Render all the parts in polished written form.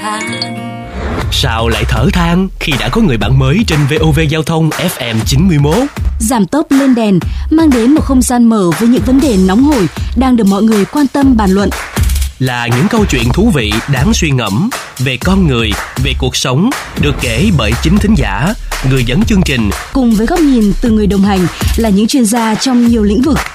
than. Sao lại thở than khi đã có người bạn mới trên VOV Giao thông FM 91? Giảm tốc lên đèn mang đến một không gian mở với những vấn đề nóng hổi đang được mọi người quan tâm bàn luận. Là những câu chuyện thú vị đáng suy ngẫm về con người, về cuộc sống, được kể bởi chính thính giả, người dẫn chương trình, cùng với góc nhìn từ người đồng hành là những chuyên gia trong nhiều lĩnh vực.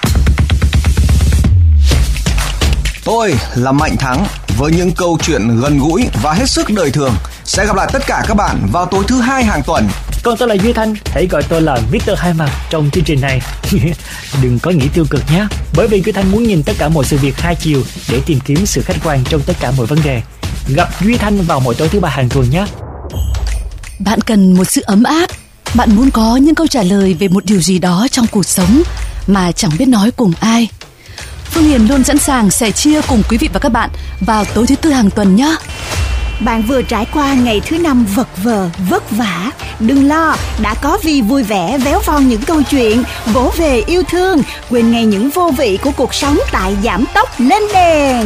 Tôi là Mạnh Thắng với những câu chuyện gần gũi và hết sức đời thường. Sẽ gặp lại tất cả các bạn vào tối thứ Hai hàng tuần. Còn tôi là Duy Thanh, hãy gọi tôi là Mr. Hai Mặt trong chương trình này. Đừng có nghĩ tiêu cực nhé, bởi vì Duy Thanh muốn nhìn tất cả mọi sự việc hai chiều để tìm kiếm sự khách quan trong tất cả mọi vấn đề. Gặp Duy Thanh vào mỗi tối thứ Ba hàng tuần nhé. Bạn cần một sự ấm áp, bạn muốn có những câu trả lời về một điều gì đó trong cuộc sống mà chẳng biết nói cùng ai. Phương Hiền luôn sẵn sàng sẻ chia cùng quý vị và các bạn vào tối thứ Tư hàng tuần nhé. Bạn vừa trải qua ngày thứ Năm vật vờ, vất vả. Đừng lo, đã có Vi vui vẻ véo von những câu chuyện, vỗ về yêu thương, quên ngay những vô vị của cuộc sống tại Giảm Tốc Lên Đèn.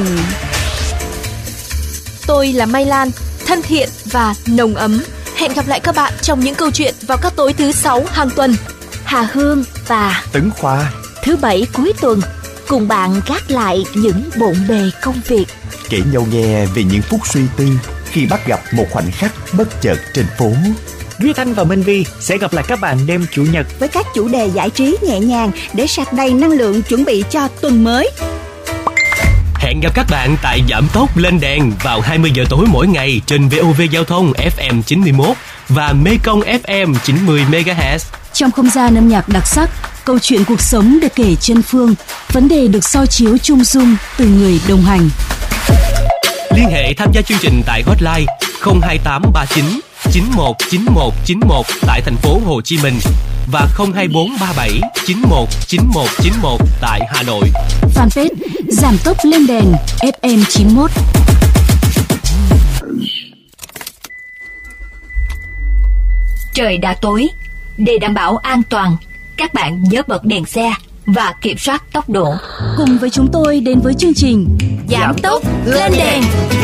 Tôi là Mai Lan, thân thiện và nồng ấm. Hẹn gặp lại các bạn trong những câu chuyện vào các tối thứ Sáu hàng tuần. Hà Hương và Tấn Khoa, thứ Bảy cuối tuần, cùng bạn gác lại những bộn bề công việc, kể nhau nghe về những phút suy tư khi bắt gặp một khoảnh khắc bất chợt trên phố. Duy Thanh và Minh Vi sẽ gặp lại các bạn đêm Chủ nhật với các chủ đề giải trí nhẹ nhàng để sạc đầy năng lượng chuẩn bị cho tuần mới. Hẹn gặp các bạn tại Giảm Tốc Lên Đèn vào 20 giờ tối mỗi ngày trên VOV Giao thông FM 91 và Mekong FM 90 MHz. Trong không gian âm nhạc đặc sắc, câu chuyện cuộc sống được kể chân phương, vấn đề được soi chiếu chung dung từ người đồng hành. Liên hệ tham gia chương trình tại hotline 02839 919191 tại thành phố Hồ Chí Minh và 02437 919191 tại Hà Nội. Fanpage Giảm Tốc Lên Đèn FM 91. Trời đã tối, để đảm bảo an toàn, các bạn nhớ bật đèn xe và kiểm soát tốc độ. Cùng với chúng tôi đến với chương trình Giảm Tốc Lên Đèn.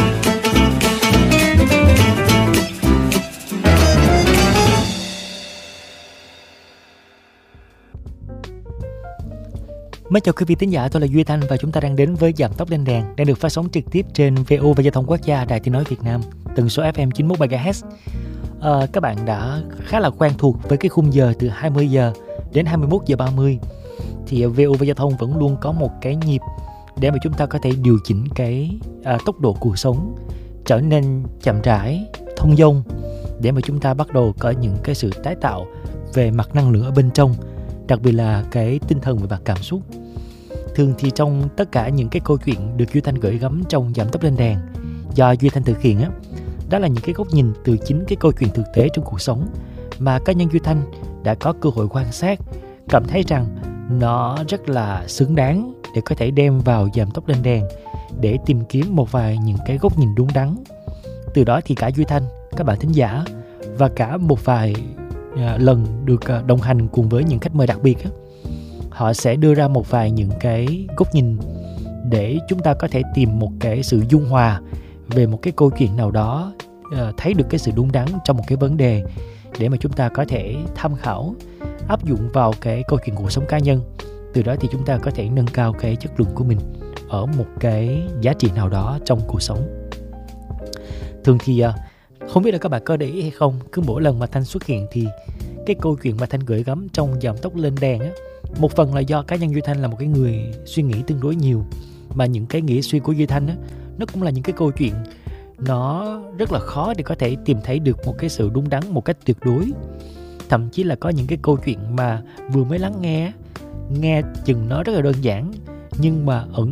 Mến chào quý vị thính giả, tôi là Duy Thanh và chúng ta đang đến với Giảm Tốc Lên Đèn, đang được phát sóng trực tiếp trên VOV Giao thông Quốc gia, Đài Tiếng nói Việt Nam, tần số FM 91 MHz. Các bạn đã khá là quen thuộc với cái khung giờ từ 20 giờ đến 21 giờ 30. Thì VOV Giao thông vẫn luôn có một cái nhịp để mà chúng ta có thể điều chỉnh cái tốc độ cuộc sống trở nên chậm rãi, thông dong, để mà chúng ta bắt đầu có những cái sự tái tạo về mặt năng lượng ở bên trong, đặc biệt là cái tinh thần và mặt cảm xúc. Thường thì trong tất cả những cái câu chuyện được Duy Thanh gửi gắm trong Giảm Tốc Lên Đèn do Duy Thanh thực hiện đó là những cái góc nhìn từ chính cái câu chuyện thực tế trong cuộc sống mà cá nhân Duy Thanh đã có cơ hội quan sát, cảm thấy rằng nó rất là xứng đáng để có thể đem vào Giảm Tốc Lên Đèn để tìm kiếm một vài những cái góc nhìn đúng đắn. Từ đó thì cả Duy Thanh, các bạn thính giả và cả một vài lần được đồng hành cùng với những khách mời đặc biệt họ sẽ đưa ra một vài những cái góc nhìn để chúng ta có thể tìm một cái sự dung hòa về một cái câu chuyện nào đó, thấy được cái sự đúng đắn trong một cái vấn đề để mà chúng ta có thể tham khảo, áp dụng vào cái câu chuyện cuộc sống cá nhân. Từ đó thì chúng ta có thể nâng cao cái chất lượng của mình ở một cái giá trị nào đó trong cuộc sống. Thường thì không biết là các bạn có để ý hay không, cứ mỗi lần mà Thanh xuất hiện thì cái câu chuyện mà Thanh gửi gắm trong Giảm Tốc Lên Đèn một phần là do cá nhân Duy Thanh là một cái người suy nghĩ tương đối nhiều, mà những cái nghĩ suy của Duy Thanh nó cũng là những cái câu chuyện nó rất là khó để có thể tìm thấy được một cái sự đúng đắn một cách tuyệt đối. Thậm chí là có những cái câu chuyện mà vừa mới lắng nghe chừng nó rất là đơn giản, nhưng mà ẩn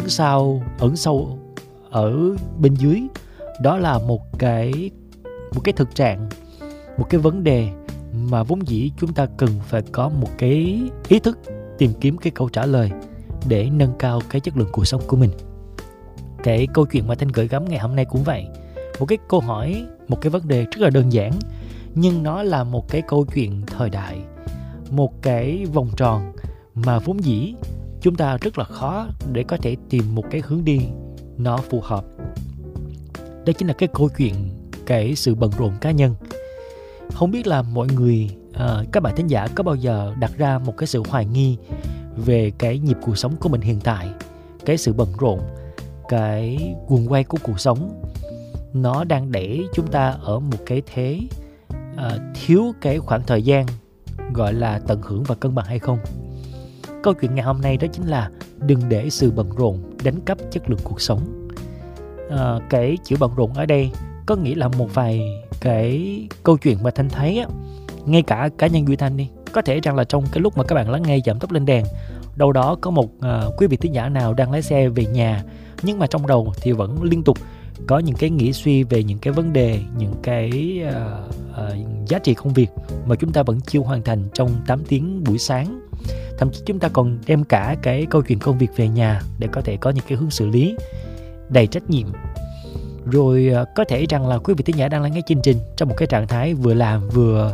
sâu ở bên dưới đó là một cái thực trạng, một cái vấn đề mà vốn dĩ chúng ta cần phải có một cái ý thức tìm kiếm cái câu trả lời để nâng cao cái chất lượng cuộc sống của mình. Cái câu chuyện mà Thanh gửi gắm ngày hôm nay cũng vậy. Một cái câu hỏi, một cái vấn đề rất là đơn giản, nhưng nó là một cái câu chuyện thời đại, một cái vòng tròn mà vốn dĩ chúng ta rất là khó để có thể tìm một cái hướng đi nó phù hợp. Đó chính là cái câu chuyện cái sự bận rộn cá nhân. Không biết là mọi người, các bạn thính giả có bao giờ đặt ra một cái sự hoài nghi về cái nhịp cuộc sống của mình hiện tại, cái sự bận rộn, cái guồng quay của cuộc sống nó đang đẩy chúng ta ở một cái thế thiếu cái khoảng thời gian gọi là tận hưởng và cân bằng hay không? Câu chuyện ngày hôm nay đó chính là đừng để sự bận rộn đánh cắp chất lượng cuộc sống. Cái chữ bận rộn ở đây có nghĩa là một vài cái câu chuyện mà Thanh thấy á, ngay cả cá nhân Duy Thanh đi, có thể rằng là trong cái lúc mà các bạn lắng nghe Giảm Tốc Lên Đèn, đâu đó có một quý vị thính giả nào đang lái xe về nhà, nhưng mà trong đầu thì vẫn liên tục có những cái nghĩ suy về những cái vấn đề, những cái giá trị công việc mà chúng ta vẫn chưa hoàn thành trong 8 tiếng buổi sáng. Thậm chí chúng ta còn đem cả cái câu chuyện công việc về nhà để có thể có những cái hướng xử lý đầy trách nhiệm. Rồi có thể rằng là quý vị thính giả đang lắng nghe chương trình trong một cái trạng thái vừa làm vừa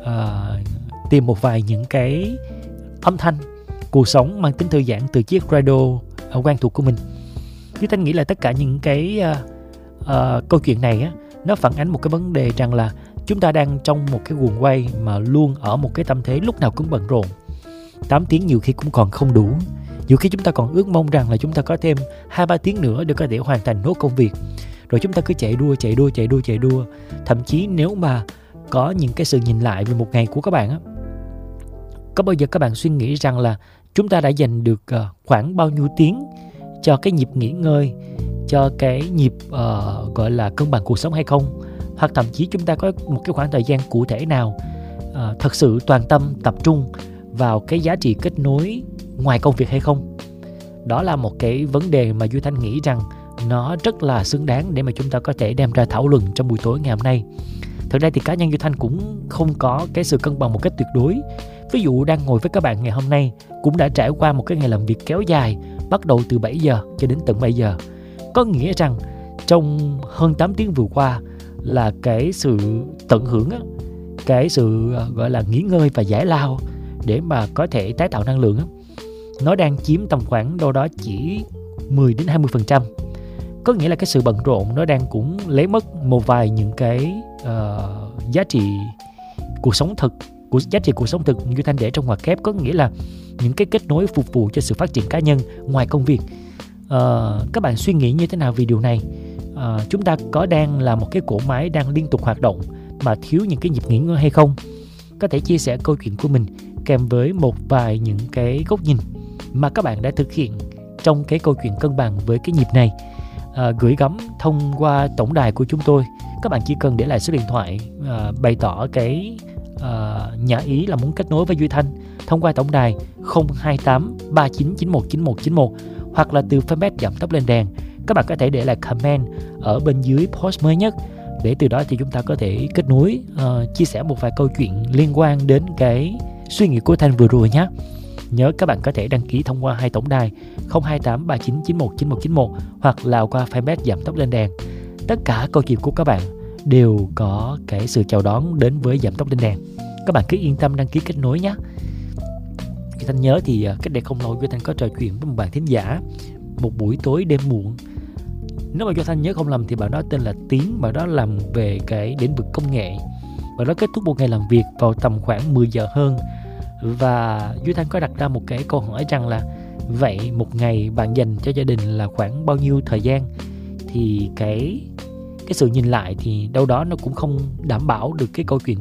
tìm một vài những cái âm thanh cuộc sống mang tính thư giãn từ chiếc radio quen thuộc của mình. Duy Thanh nghĩ là tất cả những cái câu chuyện này á, nó phản ánh một cái vấn đề rằng là chúng ta đang trong một cái guồng quay mà luôn ở một cái tâm thế lúc nào cũng bận rộn. 8 tiếng nhiều khi cũng còn không đủ. Nhiều khi chúng ta còn ước mong rằng là chúng ta có thêm 2-3 tiếng nữa để có thể hoàn thành nốt công việc. Rồi chúng ta cứ chạy đua. Thậm chí nếu mà có những cái sự nhìn lại về một ngày của các bạn á, có bao giờ các bạn suy nghĩ rằng là chúng ta đã dành được khoảng bao nhiêu tiếng cho cái nhịp nghỉ ngơi, cho cái nhịp gọi là cân bằng cuộc sống hay không? Hoặc thậm chí chúng ta có một cái khoảng thời gian cụ thể nào thật sự toàn tâm tập trung vào cái giá trị kết nối ngoài công việc hay không? Đó là một cái vấn đề mà Duy Thanh nghĩ rằng nó rất là xứng đáng để mà chúng ta có thể đem ra thảo luận trong buổi tối ngày hôm nay. Thực ra thì cá nhân Duy Thanh cũng không có cái sự cân bằng một cách tuyệt đối. Ví dụ đang ngồi với các bạn ngày hôm nay cũng đã trải qua một cái ngày làm việc kéo dài, bắt đầu từ 7 giờ cho đến tận 7 giờ. Có nghĩa rằng trong hơn 8 tiếng vừa qua là cái sự tận hưởng á, cái sự gọi là nghỉ ngơi và giải lao để mà có thể tái tạo năng lượng á, nó đang chiếm tầm khoảng đâu đó chỉ 10-20%. Có nghĩa là cái sự bận rộn nó đang cũng lấy mất một vài những cái giá trị cuộc sống thực, giá trị cuộc sống thực như Thanh để trong ngoặc kép, có nghĩa là những cái kết nối phục vụ cho sự phát triển cá nhân ngoài công việc. Các bạn suy nghĩ như thế nào về điều này? Chúng ta có đang là một cái cỗ máy đang liên tục hoạt động mà thiếu những cái nhịp nghỉ ngơi hay không? Có thể chia sẻ câu chuyện của mình kèm với một vài những cái góc nhìn mà các bạn đã thực hiện trong cái câu chuyện cân bằng với cái nhịp này. Gửi gắm thông qua tổng đài của chúng tôi. Các bạn chỉ cần để lại số điện thoại, bày tỏ cái nhã ý là muốn kết nối với Duy Thanh thông qua tổng đài 028 3991 9191 hoặc là từ fanpage Giảm Tốc Lên Đèn. Các bạn có thể để lại comment ở bên dưới post mới nhất để từ đó thì chúng ta có thể kết nối, chia sẻ một vài câu chuyện liên quan đến cái suy nghĩ của Thanh vừa rồi nhé. Nhớ các bạn có thể đăng ký thông qua hai tổng đài 028 3991 9191 hoặc là qua fanpage Giảm Tốc Lên Đèn. Tất cả câu chuyện của các bạn đều có cái sự chào đón đến với Giảm Tốc Lên Đèn. Các bạn cứ yên tâm đăng ký kết nối nhé. Thanh nhớ thì cách đây không lâu Thanh có trò chuyện với một bạn thính giả một buổi tối đêm muộn. Nếu mà cho Thanh nhớ không lầm thì bạn đó tên là Tiến, bạn đó làm về cái lĩnh vực công nghệ. Bạn đó kết thúc một ngày làm việc vào tầm khoảng 10 giờ hơn. Và Duy Thanh có đặt ra một cái câu hỏi rằng là vậy một ngày bạn dành cho gia đình là khoảng bao nhiêu thời gian? Thì cái sự nhìn lại thì đâu đó nó cũng không đảm bảo được cái câu chuyện